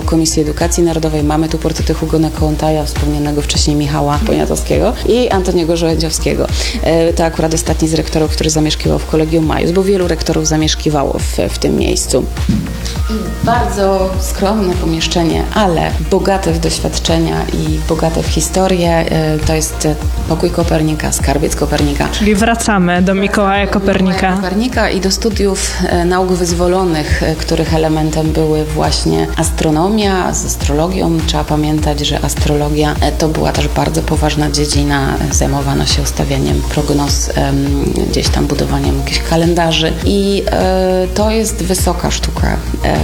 koło Komisji Edukacji Narodowej. Mamy tu portrety Hugona Kołłątaja, wspomnianego wcześniej Michała Poniatowskiego i Antoniego Żołędziowskiego. To akurat ostatni z rektorów, który zamieszkiwał w Collegium Maius, bo wielu rektorów zamieszkiwało w tym miejscu. I bardzo skromne pomieszczenie, ale bogate w doświadczenia i bogate w historię. To jest pokój Kopernika, skarbiec Kopernika. Czyli wracamy do Mikołaja Kopernika. I do studiów nauk wyzwolonych, których elementem były właśnie astronomia z astrologią. Trzeba pamiętać, że astrologia to była też bardzo poważna dziedzina. Zajmowano się ustawianiem prognoz, gdzieś tam budowaniem jakichś kalendarzy i to jest wysoka sztuka.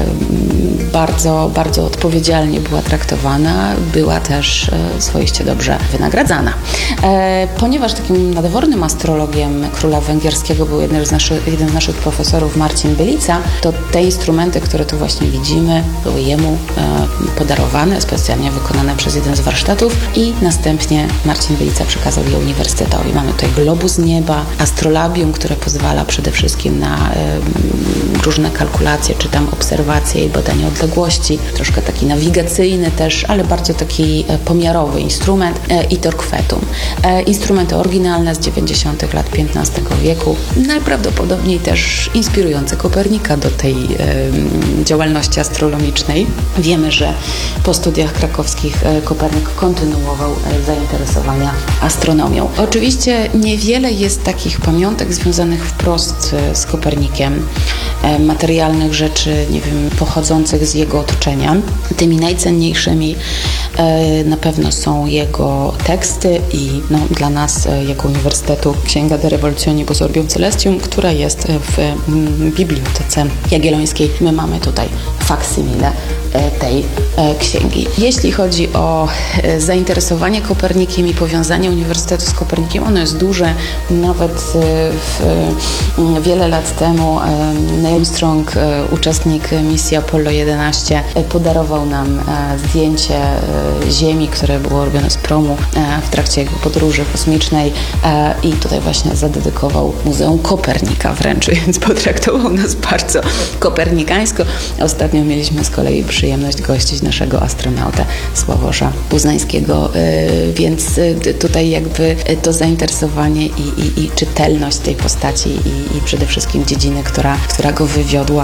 Bardzo, bardzo odpowiedzialnie była traktowana, była też swoiście dobrze wynagradzana. Ponieważ takim nadwornym astrologiem króla węgierskiego był jeden z naszych profesorów, Marcin Bylica, to te instrumenty, które tu właśnie widzimy, były jemu podarowane, specjalnie wykonane przez jeden z warsztatów i następnie Marcin Bylica przekazał je uniwersytetowi. Mamy tutaj globus nieba, astrolabium, które pozwala przede wszystkim na różne kalkulacje, czy tam obserwacje i badanie odległości, troszkę taki nawigacyjny też, ale bardzo taki pomiarowy instrument i torquetum. Instrumenty oryginalne z 90. lat XV wieku, najprawdopodobniej też inspirujące Kopernika do tej działalności astronomicznej. Wiemy, że po studiach krakowskich Kopernik kontynuował zainteresowania astronomią. Oczywiście niewiele jest takich pamiątek związanych wprost z Kopernikiem, materialnych rzeczy, nie wiem, pochodzących z jego otoczenia. Tymi najcenniejszymi na pewno są jego teksty i dla nas jako Uniwersytetu Księga de Revolutionibus Orbium Celestium, która jest w Bibliotece Jagiellońskiej. My mamy tutaj faksimile tej księgi. Jeśli chodzi o zainteresowanie Kopernikiem i powiązanie Uniwersytetu z Kopernikiem, ono jest duże. Nawet wiele lat temu Neil Armstrong, uczestnik misji Apollo 11, podarował nam zdjęcie Ziemi, które było robione z promu w trakcie jego podróży kosmicznej i tutaj właśnie zadedykował Muzeum Kopernika wręcz, więc potraktował nas bardzo kopernikańsko. Ostatnio mieliśmy z kolei przyjemność gościć naszego astronautę Sławosza Uznańskiego, więc tutaj jakby to zainteresowanie i czytelność tej postaci i przede wszystkim dziedziny, która go wywiodła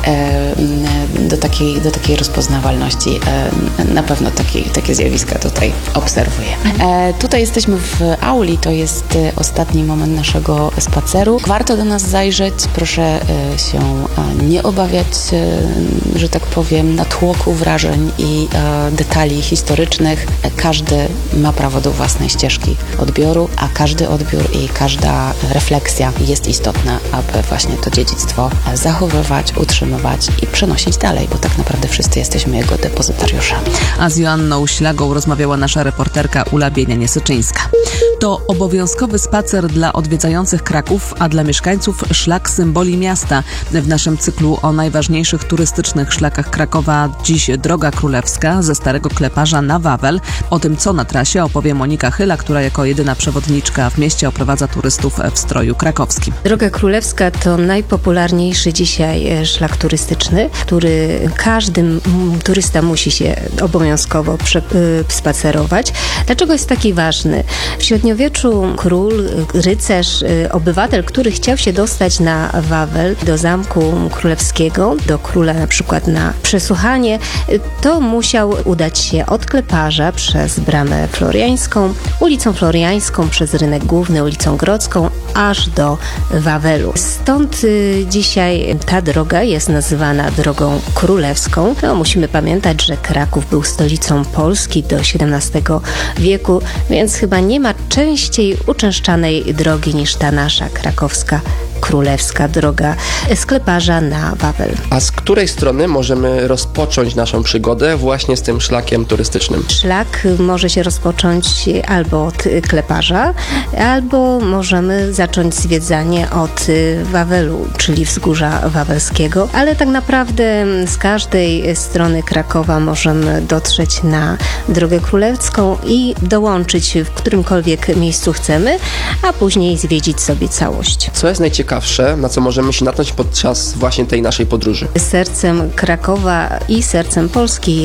do takiej rozpoznawalności. Na pewno takie zjawiska tutaj obserwujemy. Tutaj jesteśmy w auli, to jest ostatni moment naszego spaceru. Warto do nas zajrzeć, proszę się nie obawiać, że tak powiem, natłoku wrażeń i detali historycznych. Każdy ma prawo do własnej ścieżki odbioru, a każdy odbiór i każda refleksja jest istotna, aby właśnie to dziedzictwo zachowywać, utrzymywać i przenosić dalej, bo tak naprawdę wszyscy jesteśmy jego depozytariuszami. A z Joanną Ślagą rozmawiała nasza reporterka Ula Bienianie-Syczyńska. To obowiązkowy spacer dla odwiedzających Kraków, a dla mieszkańców szlak symboli miasta. W naszym cyklu o najważniejszych turystycznych szlakach Krakowa dziś Droga Królewska ze Starego Kleparza na Wawel. O tym, co na trasie, opowie Monika Chyla, która jako jedyna przewodniczka w mieście oprowadza turystów w stroju krakowskim. Droga Królewska to najpopularniejszy dzisiaj szlak turystyczny, który każdy turysta musi się obowiązkowo spacerować. Dlaczego jest taki ważny? W średniowieczu król, rycerz, obywatel, który chciał się dostać na Wawel, do Zamku Królewskiego, do króla na przykład na przesłuchanie, to musiał udać się od Kleparza przez Bramę Floriańską, ulicą Floriańską, przez Rynek Główny, ulicą Grodzką, aż do Wawelu. Stąd dzisiaj ta droga jest nazywana Drogą Królewską. Musimy pamiętać, że Kraków był stolicą Polski do XVII wieku, więc chyba nie ma częściej uczęszczanej drogi niż ta nasza krakowska królewska droga z Kleparza na Wawel. A z której strony możemy rozpocząć naszą przygodę właśnie z tym szlakiem turystycznym? Szlak może się rozpocząć albo od Kleparza, albo możemy zacząć zwiedzanie od Wawelu, czyli Wzgórza Wawelskiego, ale tak naprawdę z każdej strony Krakowa możemy dotrzeć na Drogę Królewską i dołączyć w którymkolwiek miejscu chcemy, a później zwiedzić sobie całość. Co jest najciekawsze, na co możemy się natknąć podczas właśnie tej naszej podróży? Sercem Krakowa i sercem Polski